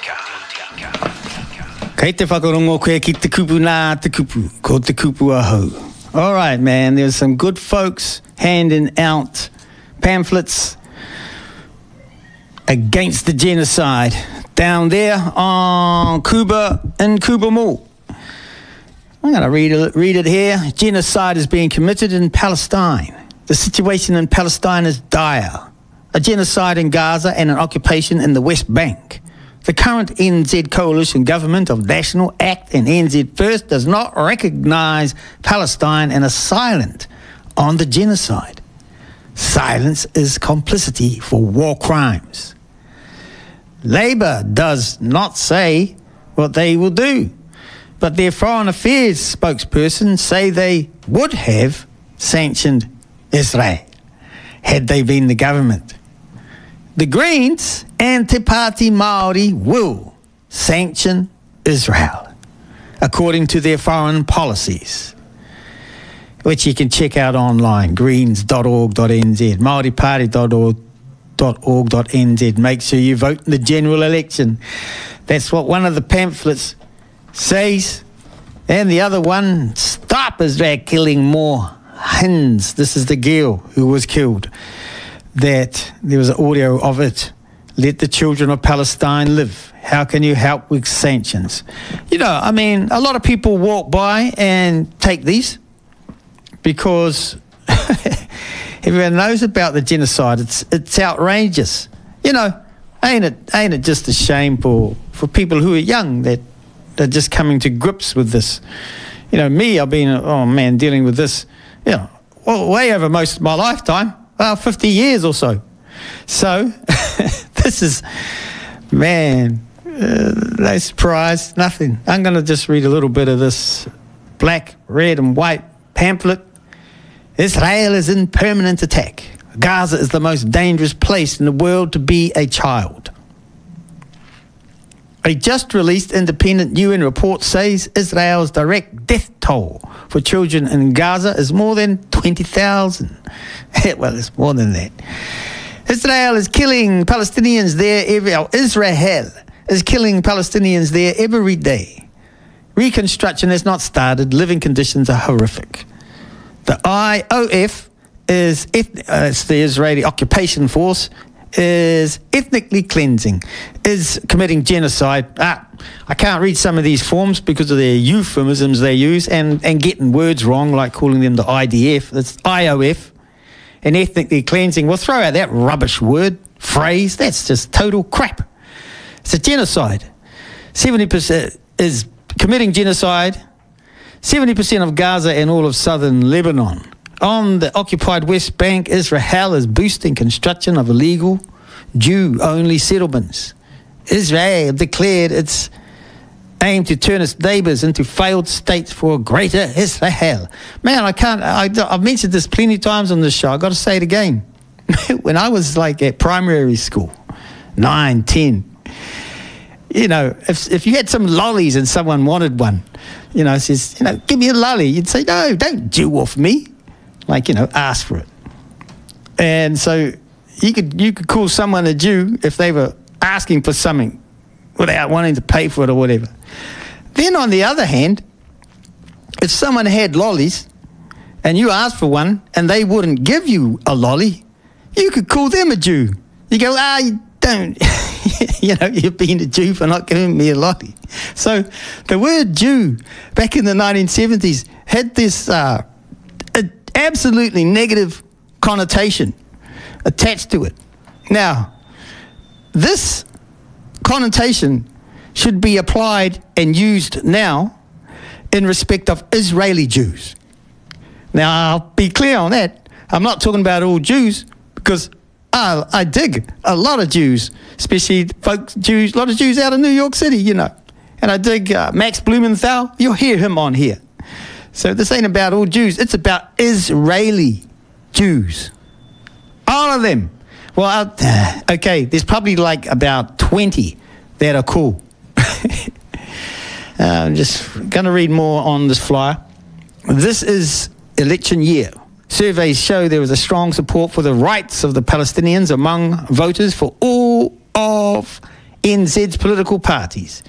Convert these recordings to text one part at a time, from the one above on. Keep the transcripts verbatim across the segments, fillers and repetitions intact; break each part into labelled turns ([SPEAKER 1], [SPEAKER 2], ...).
[SPEAKER 1] Kei te whakarongo koe ki te kupu nā te kupu, ko te kupu ahau. All right, man, there's some good folks handing out pamphlets against the genocide down there on Cuba in Cuba Mall. I'm going to read it, read it here. Genocide is being committed in Palestine. The situation in Palestine is dire. A genocide in Gaza and an occupation in the West Bank. The current N Z coalition government of National Act and N Z First does not recognise Palestine and is silent on the genocide. Silence is complicity for war crimes. Labour does not say what they will do, but their foreign affairs spokesperson say they would have sanctioned Israel had they been the government. The Greens and Te Pāti Māori will sanction Israel according to their foreign policies, which you can check out online, greens dot org dot n z, Māori Party dot org dot n z. Make sure you vote in the general election. That's what one of the pamphlets says. And the other one, stop Israel killing more Hinds. This is the girl who was killed. That there was an audio of it. Let the children of Palestine live. How can you help with sanctions? You know, I mean, a lot of people walk by and take these because everyone knows about the genocide. It's it's outrageous. You know, ain't it ain't it just a shame for, for people who are young that are just coming to grips with this? You know, me, I've been, oh man, dealing with this, you know, well, way over most of my lifetime. Well, fifty years or so. So, this is, man, uh, no surprise, nothing. I'm going to just read a little bit of this black, red and white pamphlet. Israel is in permanent attack. Gaza is the most dangerous place in the world to be a child. A just-released independent U N report says Israel's direct death toll for children in Gaza is more than twenty thousand. Well, it's more than that. Israel is killing Palestinians there every... Oh, Israel is killing Palestinians there every day. Reconstruction has not started. Living conditions are horrific. The I O F is... Uh, it's the Israeli Occupation Force... is ethnically cleansing, is committing genocide. Ah, I can't read some of these forms because of their euphemisms they use and, and getting words wrong, like calling them the I D F. It's I O F. And ethnically cleansing. We'll throw out that rubbish word, phrase. That's just total crap. It's a genocide. seventy percent is committing genocide. seventy percent of Gaza and all of southern Lebanon. On the occupied West Bank, Israel is boosting construction of illegal Jew-only settlements. Israel declared its aim to turn its neighbours into failed states for a greater Israel. Man, I can't, I, I've mentioned this plenty of times on this show. I've got to say it again. When I was like at primary school, nine, ten, you know, if if you had some lollies and someone wanted one, you know, says, you know, give me a lolly, you'd say, no, don't Jew off me. Like, you know, ask for it. And so you could you could call someone a Jew if they were asking for something without wanting to pay for it or whatever. Then on the other hand, if someone had lollies and you asked for one and they wouldn't give you a lolly, you could call them a Jew. You go, ah, you don't, you know, you've been a Jew for not giving me a lolly. So the word Jew back in the nineteen seventies had this uh, absolutely negative connotation attached to it. Now, this connotation should be applied and used now in respect of Israeli Jews. Now, I'll be clear on that. I'm not talking about all Jews because I, I dig a lot of Jews, especially folks, Jews, a lot of Jews out of New York City, you know. And I dig uh, Max Blumenthal. You'll hear him on here. So this ain't about all Jews. It's about Israeli Jews. All of them. Well, uh, okay, there's probably like about twenty that are cool. uh, I'm just going to read more on this flyer. This is election year. Surveys show there was a strong support for the rights of the Palestinians among voters for all of N Z's political parties.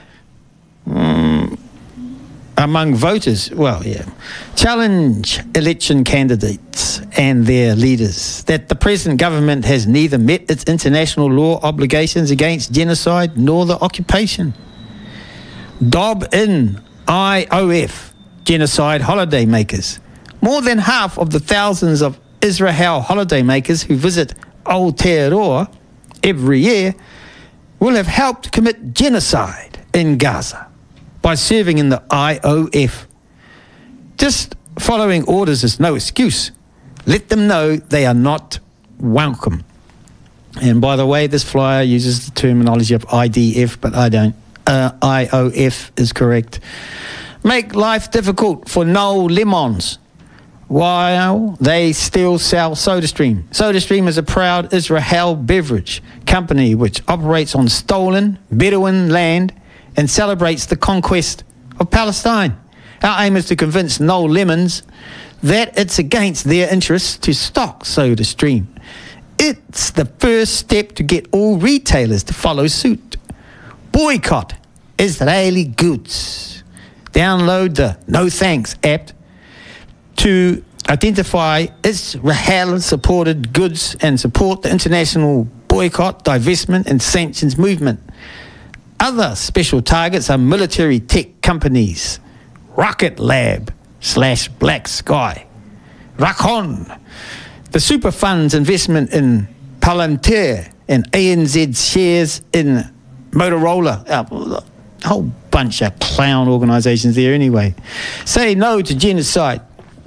[SPEAKER 1] Mm, among voters, well, yeah, challenge election candidates and their leaders that the present government has neither met its international law obligations against genocide nor the occupation. Dob in I O F, genocide holiday makers. More than half of the thousands of Israel holiday makers who visit Aotearoa every year will have helped commit genocide in Gaza by serving in the I O F. Just following orders is no excuse. Let them know they are not welcome. And by the way, this flyer uses the terminology of I D F, but I don't. Uh, I O F is correct. Make life difficult for no lemons while they still sell SodaStream. SodaStream is a proud Israel beverage company which operates on stolen Bedouin land and celebrates the conquest of Palestine. Our aim is to convince No Lemons that it's against their interests to stock SodaStream. It's the first step to get all retailers to follow suit. Boycott Israeli goods. Download the No Thanks app to identify Israel-supported goods and support the international boycott, divestment and sanctions movement. Other special targets are military tech companies, Rocket Lab slash Black Sky, Rakon, the super fund's investment in Palantir and A N Z shares in Motorola. Uh, a whole bunch of clown organisations there anyway. Say no to genocide.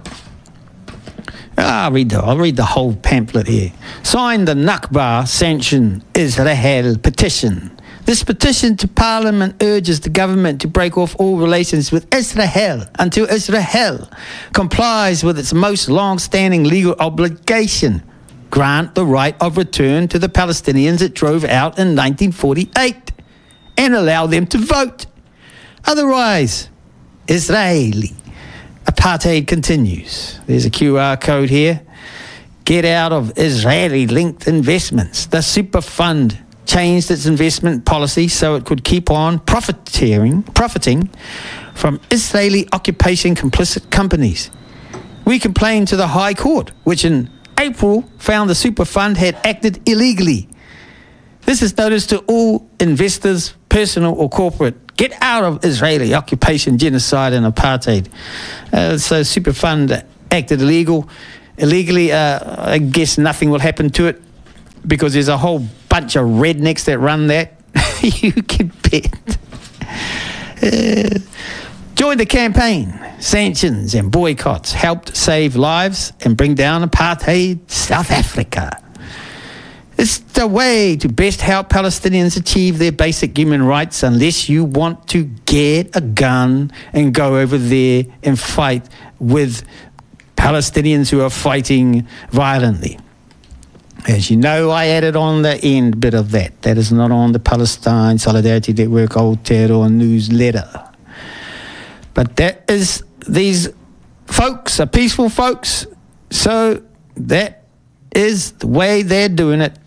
[SPEAKER 1] I'll read, the, I'll read the whole pamphlet here. Sign the Nakba Sanction Israel petition. This petition to Parliament urges the government to break off all relations with Israel until Israel complies with its most long-standing legal obligation. Grant the right of return to the Palestinians it drove out in nineteen forty-eight and allow them to vote. Otherwise, Israeli apartheid continues. There's a Q R code here. Get out of Israeli-linked investments. The super fund changed its investment policy so it could keep on profiteering, profiting from Israeli occupation complicit companies. We complained to the High Court, which in April found the super fund had acted illegally. This is notice to all investors, personal or corporate. Get out of Israeli occupation, genocide and apartheid. Uh, so super fund acted illegal. Illegally, uh, I guess nothing will happen to it because there's a whole bunch of rednecks that run that. You can bet. Uh, join the campaign. Sanctions and boycotts helped save lives and bring down apartheid South Africa. It's the way to best help Palestinians achieve their basic human rights unless you want to get a gun and go over there and fight with Palestinians who are fighting violently. As you know, I added on the end bit of that. That is not on the Palestine Solidarity Network Aotearoa newsletter. But that is, these folks are peaceful folks, so that is the way they're doing it.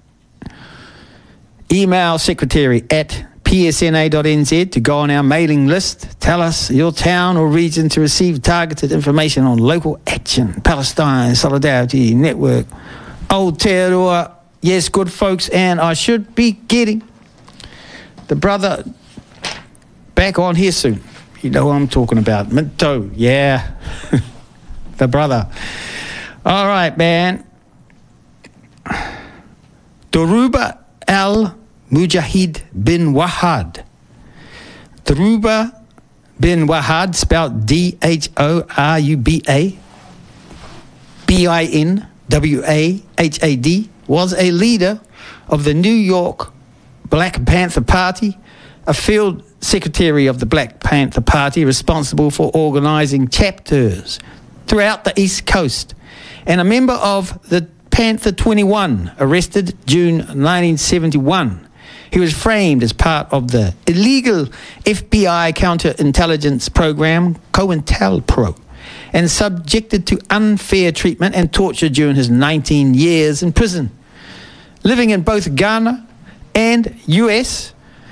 [SPEAKER 1] Email secretary at p s n a dot n z to go on our mailing list. Tell us your town or region to receive targeted information on local action. Palestine Solidarity Network Aotearoa. Yes, good folks, and I should be getting the brother back on here soon. You know who I'm talking about. Minto, yeah. The brother. All right, man. Dhoruba Al Mujahid bin Wahad. Dhoruba bin Wahad, spelled D H O R U B A, B I N W A H A D, was a leader of the New York Black Panther Party, a field secretary of the Black Panther Party responsible for organizing chapters throughout the East Coast, and a member of the Panther twenty-one, arrested June nineteen seventy-one. He was framed as part of the illegal F B I counterintelligence program COINTELPRO and subjected to unfair treatment and torture during his nineteen years in prison. Living in both Ghana and U S,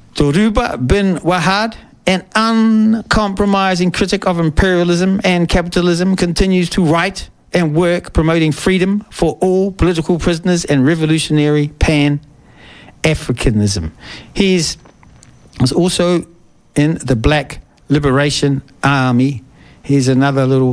[SPEAKER 1] Dhoruba bin Wahad, an uncompromising critic of imperialism and capitalism, continues to write and work promoting freedom for all political prisoners and revolutionary Pan-Africanism. He was also in the Black Liberation Army. Here's another little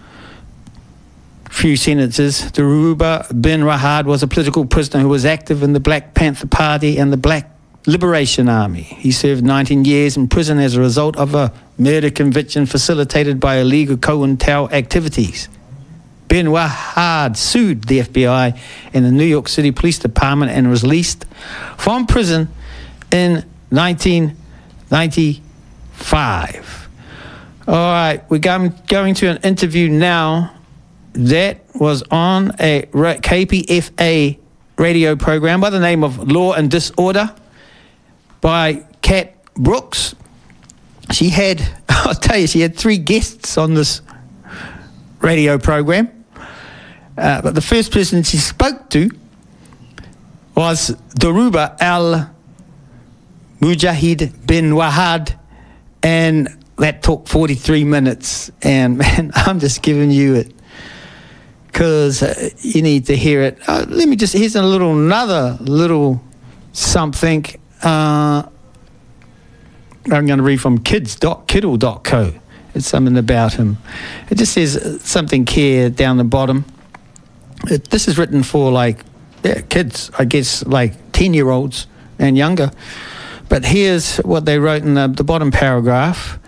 [SPEAKER 1] few sentences. Dhoruba bin Wahad was a political prisoner who was active in the Black Panther Party and the Black Liberation Army. He served nineteen years in prison as a result of a murder conviction facilitated by illegal COINTEL activities. Bin Wahad sued the F B I and the New York City Police Department and was released from prison in nineteen ninety-five. All right, we're going, going to an interview now that was on a K P F A radio program by the name of Law and Disorder by Kat Brooks. She had, I'll tell you, she had three guests on this radio program. Uh, but the first person she spoke to was Dhoruba Al Mujahid bin Wahad, and that took forty-three minutes. And man, I'm just giving you it because uh, you need to hear it. Uh, let me just, here's a little, another little something. Uh, I'm going to read from kids dot kiddle dot co. It's something about him. It just says something here down the bottom. It, this is written for like yeah, kids, I guess, like ten-year-olds and younger. But here's what they wrote in the, the bottom paragraph.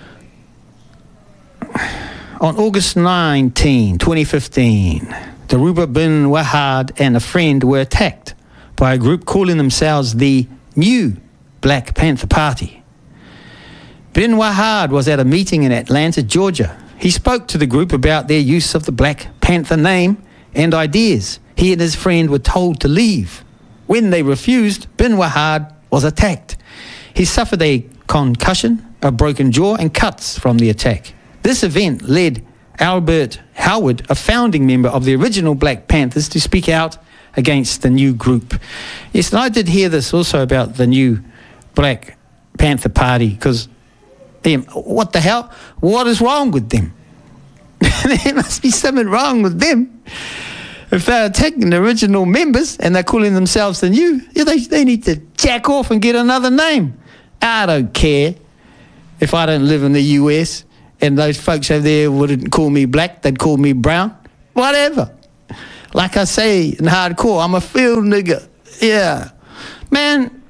[SPEAKER 1] On August nineteenth, twenty fifteen, Dhoruba bin Wahad and a friend were attacked by a group calling themselves the New Black Panther Party. Bin Wahad was at a meeting in Atlanta, Georgia. He spoke to the group about their use of the Black Panther name and ideas. He and his friend were told to leave. When they refused, Bin Wahad was attacked. He suffered a concussion, a broken jaw, and cuts from the attack. This event led Albert Howard, a founding member of the original Black Panthers, to speak out against the new group. Yes, and I did hear this also about the new Black Panther Party, because what the hell? What is wrong with them? There must be something wrong with them. If they're attacking the original members and they're calling themselves the new, yeah, they, they need to jack off and get another name. I don't care if I don't live in the U S and those folks over there wouldn't call me black, they'd call me brown. Whatever. Like I say in hardcore, I'm a field nigger. Yeah. Man,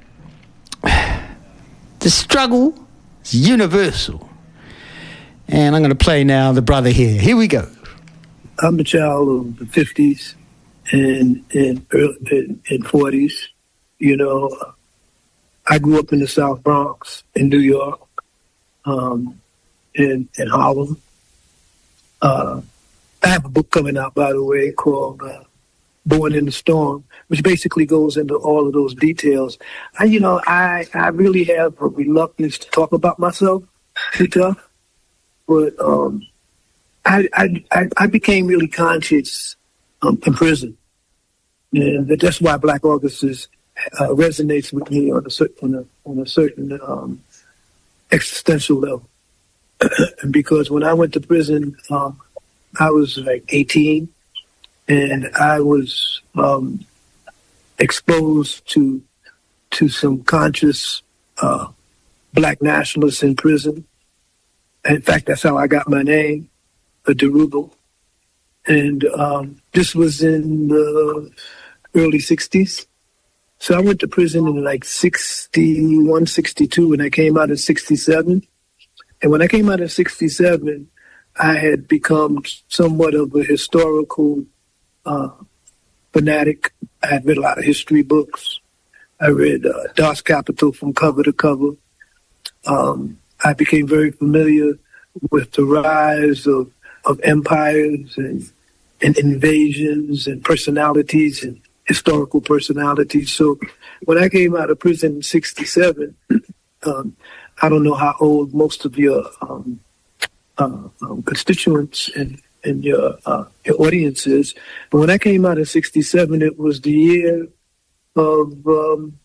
[SPEAKER 1] the struggle is universal. And I'm going to play now the brother here. Here we go.
[SPEAKER 2] I'm a child of the fifties and, and, and, and forties. You know, I grew up in the South Bronx in New York, um, in, in Harlem. Uh, I have a book coming out, by the way, called uh, Born in the Storm, which basically goes into all of those details. I, you know, I, I really have a reluctance to talk about myself too tough, but um, I, I, I became really conscious um, in prison. And that's why Black August is, uh, resonates with me on a certain, on a, on a certain um, existential level. Because when I went to prison, um, I was like eighteen, and I was um, exposed to to some conscious uh, black nationalists in prison. In fact, that's how I got my name, a Dhoruba. And um, this was in the early sixties. So I went to prison in like sixty-one, sixty-two, and I came out in sixty-seven. And when I came out in sixty-seven, I had become somewhat of a historical uh, fanatic. I had read a lot of history books. I read uh, Das Kapital from cover to cover. Um, I became very familiar with the rise of, of empires and, and invasions and personalities and historical personalities. So when I came out of prison in sixty-seven, um, I don't know how old most of your um, uh, um, constituents and, and your, uh, your audience is, but when I came out in sixty-seven, it was the year of um,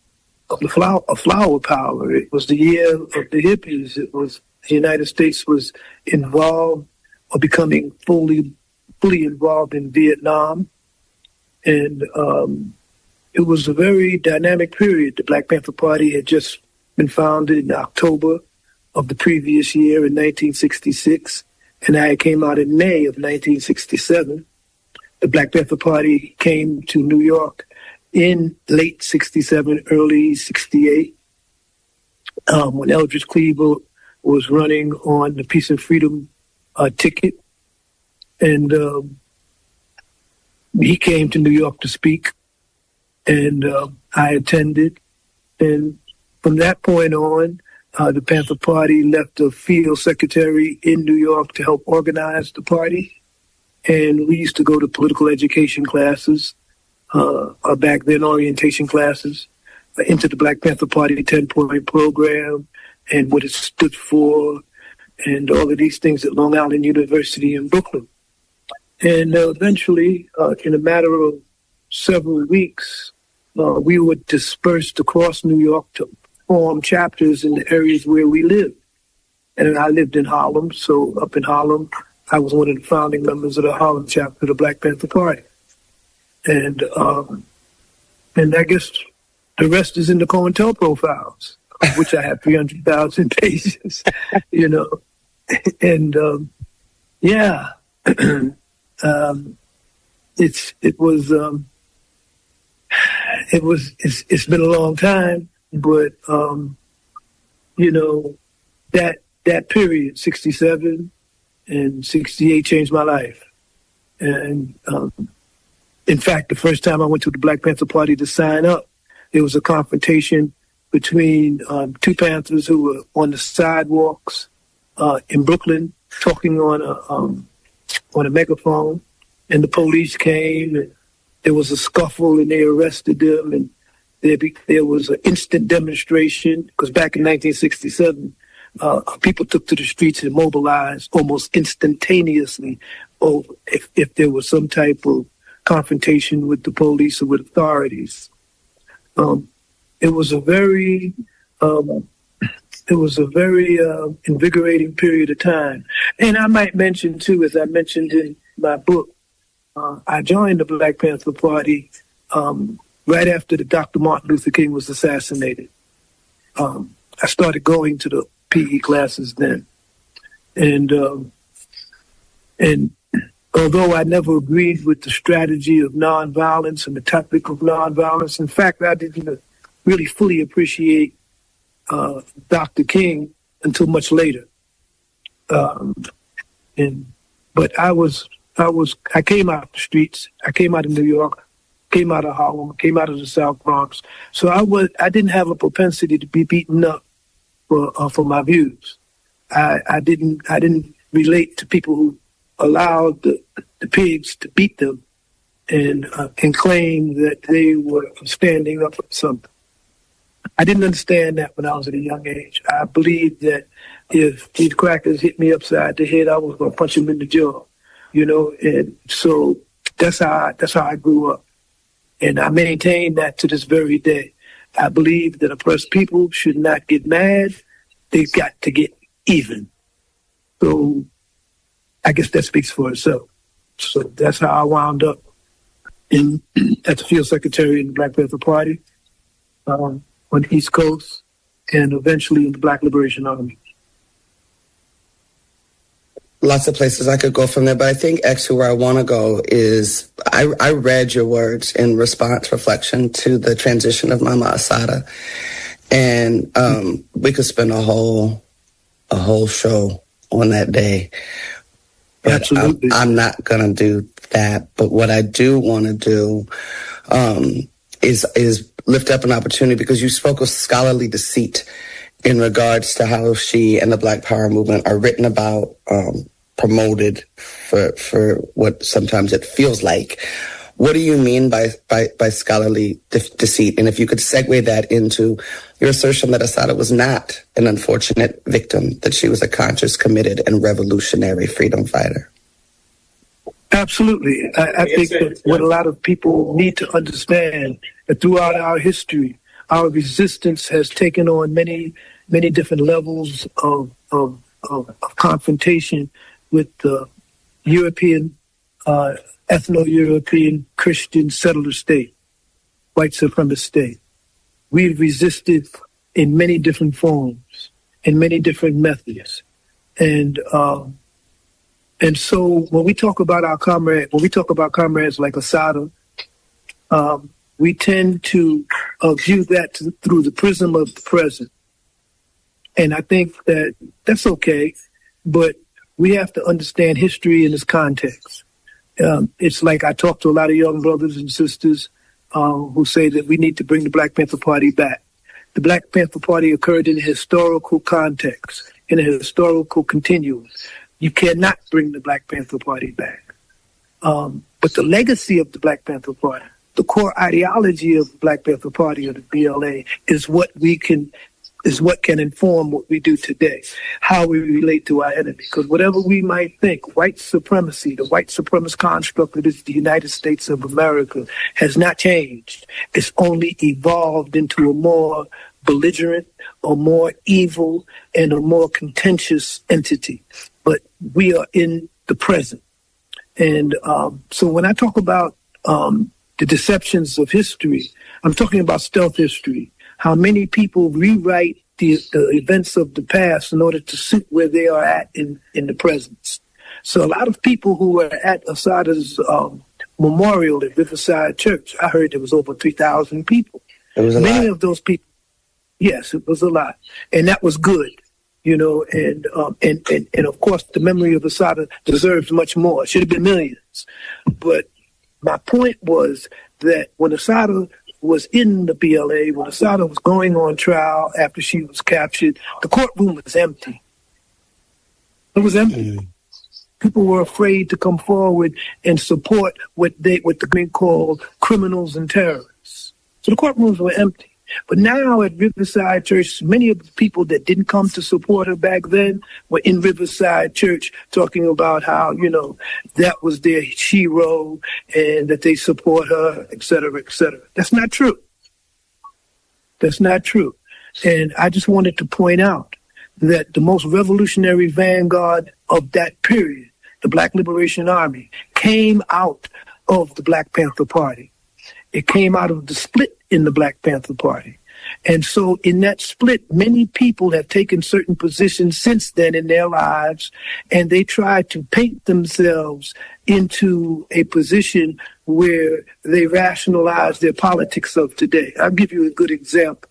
[SPEAKER 2] of the flower, of flower power. It was the year of the hippies. It was the United States was involved or becoming fully, fully involved in Vietnam, and um, it was a very dynamic period. The Black Panther Party had just been founded in October of the previous year in nineteen sixty-six, and I came out in May of nineteen sixty-seven. The Black Panther Party came to New York in late sixty-seven, early sixty-eight, um, when Eldridge Cleaver was running on the Peace and Freedom uh, ticket. And um, he came to New York to speak, and uh, I attended. And from that point on, uh, the Panther Party left a field secretary in New York to help organize the party. And we used to go to political education classes, uh, uh, back then orientation classes, uh, into the Black Panther Party ten-point program and what it stood for, and all of these things at Long Island University in Brooklyn. And uh, eventually, uh, in a matter of several weeks, uh, we were dispersed across New York to form chapters in the areas where we lived. And I lived in Harlem, so up in Harlem, I was one of the founding members of the Harlem chapter of the Black Panther Party. And um, and I guess the rest is in the COINTELPRO files, of which I have three hundred thousand pages, you know. And um, yeah, um, it's it was um, it was it's, it's been a long time, but um, you know, that that period, sixty-seven and sixty-eight, changed my life. And um, in fact, the first time I went to the Black Panther Party to sign up, there was a confrontation between um, two Panthers who were on the sidewalks uh, in Brooklyn talking on a um, on a megaphone, and the police came, and there was a scuffle, and they arrested them, and there be, there was an instant demonstration, because back in nineteen sixty-seven, uh, people took to the streets and mobilized almost instantaneously over if, if there was some type of confrontation with the police or with authorities. Um, it was a very, um, it was a very uh, invigorating period of time. And I might mention too, as I mentioned in my book, uh, I joined the Black Panther Party um, right after the Doctor Martin Luther King was assassinated. Um, I started going to the P E classes then, and um, and. Although I never agreed with the strategy of nonviolence and the topic of nonviolence, in fact, I didn't really fully appreciate uh, Doctor King until much later. Um, and but I was, I was, I came out the streets. I came out of New York, came out of Harlem, came out of the South Bronx. So I was, I didn't have a propensity to be beaten up for uh, for my views. I, I didn't, I didn't relate to people who allowed the, the pigs to beat them and uh, and claim that they were standing up for something. I didn't understand that when I was at a young age. I believed that if these crackers hit me upside the head, I was going to punch them in the jaw, you know. And so that's how I, that's how I grew up, and I maintain that to this very day. I believe that a person, people should not get mad; they've got to get even. So I guess that speaks for itself. So that's how I wound up in as the field secretary in the Black Panther Party um, on the East Coast, and eventually in the Black Liberation Army.
[SPEAKER 3] Lots of places I could go from there, but I think actually where I want to go is I, I read your words in response, reflection to the transition of Mama Assata, and um, we could spend a whole a whole show on that day. But
[SPEAKER 2] Absolutely.
[SPEAKER 3] I'm, I'm not going to do that. But what I do want to do um, is is lift up an opportunity, because you spoke of scholarly deceit in regards to how she and the Black Power movement are written about, um, promoted for for what sometimes it feels like. What do you mean by by, by scholarly de- deceit? And if you could segue that into your assertion that Assata was not an unfortunate victim, that she was a conscious, committed, and revolutionary freedom fighter.
[SPEAKER 2] Absolutely. I, I think that what a lot of people need to understand that throughout our history, our resistance has taken on many, many different levels of of, of, of confrontation with the European, uh, ethno-European Christian settler state, white supremacist state. We've resisted in many different forms, in many different methods. And um, and so when we talk about our comrades, when we talk about comrades like Assata, um, we tend to uh, view that to, through the prism of the present. And I think that that's okay, but we have to understand history in its context. Um, it's like I talk to a lot of young brothers and sisters uh, who say that we need to bring the Black Panther Party back. The Black Panther Party occurred in a historical context, in a historical continuum. You cannot bring the Black Panther Party back. Um, but the legacy of the Black Panther Party, the core ideology of the Black Panther Party or the B L A is what we can, is what can inform what we do today, how we relate to our enemy. Because whatever we might think, white supremacy, the white supremacist construct that is the United States of America has not changed. It's only evolved into a more belligerent, a more evil, and a more contentious entity. But we are in the present. And um, so when I talk about um, the deceptions of history, I'm talking about stealth history, how many people rewrite the, the events of the past in order to suit where they are at in, in the present. So a lot of people who were at Assata's um, memorial at Riverside Church, I heard there was over three thousand people.
[SPEAKER 3] It was a
[SPEAKER 2] Many
[SPEAKER 3] lot.
[SPEAKER 2] of those people, yes, it was a lot. And that was good, you know, and, um, and, and, and of course the memory of Assata deserves much more. It should have been millions. But my point was that when Assata was in the B L A, when Assata was going on trial after she was captured, the courtroom was empty. It was empty. Mm. People were afraid to come forward and support what they what the Green called criminals and terrorists. So the courtrooms were empty. But now at Riverside Church, many of the people that didn't come to support her back then were in Riverside Church talking about how, you know, that was their hero and that they support her, et cetera, et cetera. That's not true. That's not true. And I just wanted to point out that the most revolutionary vanguard of that period, the Black Liberation Army, came out of the Black Panther Party. It came out of the split in the Black Panther Party. And so in that split, many people have taken certain positions since then in their lives, and they try to paint themselves into a position where they rationalize their politics of today. I'll give you a good example.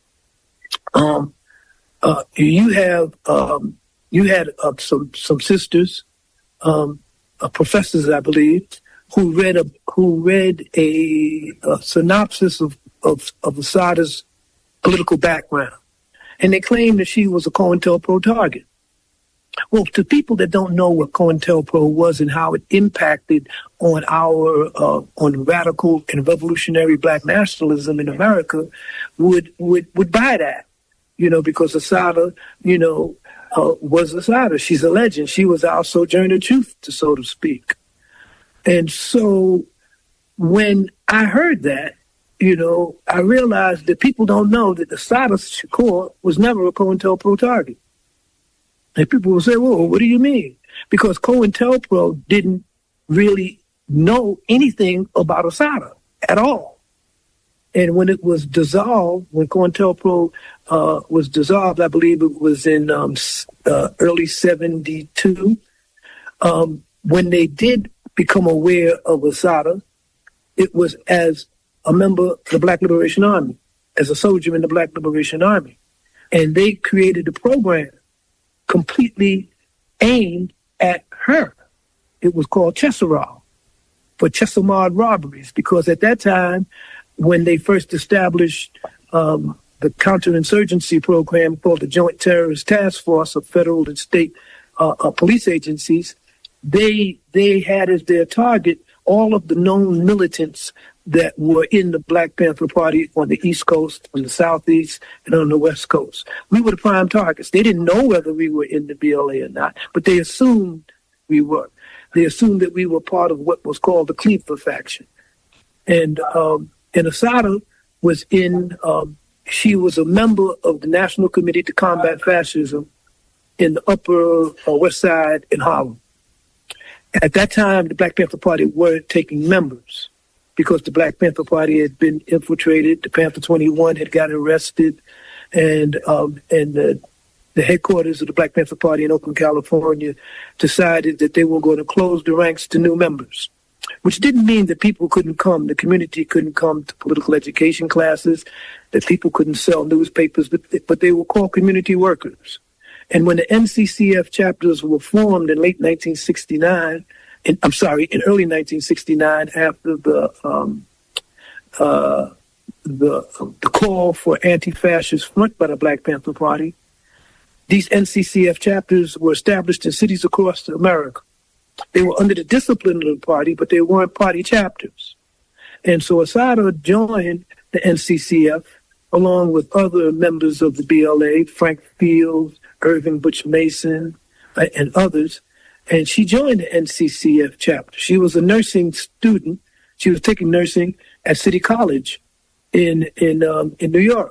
[SPEAKER 2] Um, uh, you have um, you had uh, some some sisters, um, uh, professors, I believe, who read a who read a, a synopsis of, of of Assata's political background, and they claimed that she was a COINTELPRO target. Well, to people that don't know what COINTELPRO was and how it impacted on our uh, on radical and revolutionary Black nationalism in America, would would would buy that, you know, because Assata, you know, uh, was Assata. She's a legend. She was our Sojourner Truth, so to speak. And so when I heard that, you know, I realized that people don't know that Assata Shakur was never a COINTELPRO target. And people will say, well, what do you mean? Because COINTELPRO didn't really know anything about Assata at all. And when it was dissolved, when COINTELPRO uh, was dissolved, I believe it was in um, uh, early seventy-two, um, when they did become aware of Assata, it was as a member of the Black Liberation Army, as a soldier in the Black Liberation Army. And they created a program completely aimed at her. It was called Chesaral, for Chesamard robberies, because at that time, when they first established um, the counterinsurgency program called the Joint Terrorist Task Force of federal and state uh, uh, police agencies, they they had as their target all of the known militants that were in the Black Panther Party on the East Coast, on the Southeast, and on the West Coast. We were the prime targets. They didn't know whether we were in the B L A or not, but they assumed we were. They assumed that we were part of what was called the Cleaver faction. And um, and Assata was in um, she was a member of the National Committee to Combat Fascism in the Upper uh, West Side in Harlem. At that time, the Black Panther Party weren't taking members because the Black Panther Party had been infiltrated. The Panther twenty-one had got arrested, and um, and the, the headquarters of the Black Panther Party in Oakland, California, decided that they were going to close the ranks to new members, which didn't mean that people couldn't come, the community couldn't come to political education classes, that people couldn't sell newspapers, but, but they were called community workers. And when the N C C F chapters were formed in late nineteen sixty-nine, in, I'm sorry, in early nineteen sixty-nine, after the um, uh, the, the call for anti-fascist front by the Black Panther Party, these N C C F chapters were established in cities across America. They were under the discipline of the party, but they weren't party chapters. And so Assata joined the N C C F along with other members of the B L A, Frank Fields, Irving Butch Mason, uh, and others. And she joined the N C C F chapter. She was a nursing student. She was taking nursing at City College in in um, in New York.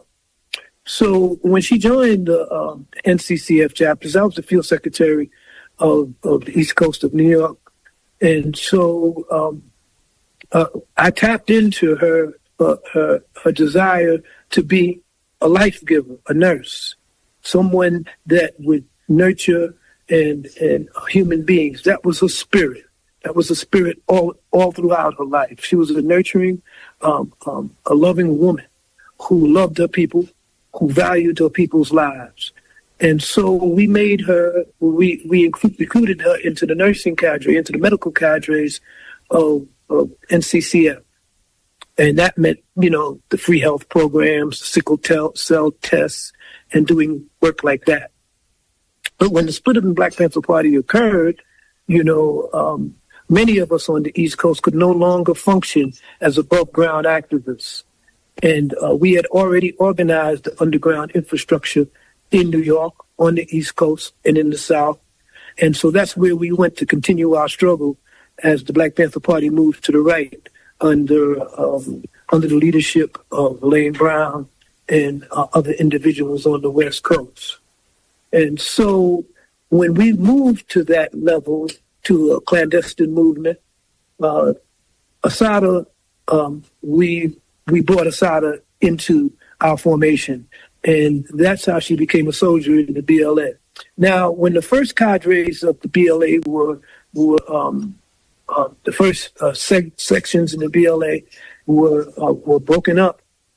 [SPEAKER 2] So when she joined the um, N C C F chapters, I was the field secretary of, of the East Coast of New York. And so um, uh, I tapped into her, uh, her her desire to be a life giver, a nurse, someone that would nurture and, and human beings. That was her spirit. That was a spirit all, all throughout her life. She was a nurturing, um, um, a loving woman who loved her people, who valued her people's lives. And so we made her, we, we recruited her into the nursing cadre, into the medical cadres of, of N C C F. And that meant, you know, the free health programs, sickle cell tests, and doing work like that. But when the split of the Black Panther Party occurred, you know, um, many of us on the East Coast could no longer function as above ground activists. And uh, we had already organized the underground infrastructure in New York, on the East Coast, and in the South. And so that's where we went to continue our struggle as the Black Panther Party moved to the right under um, under the leadership of Lane Brown and uh, other individuals on the West Coast. And so when we moved to that level, to a clandestine movement, uh, Assata, um, we we brought Assata into our formation, and that's how she became a soldier in the B L A. Now, when the first cadres of the B L A were were um, uh, the first uh, sec- sections in the B L A were uh, were broken up,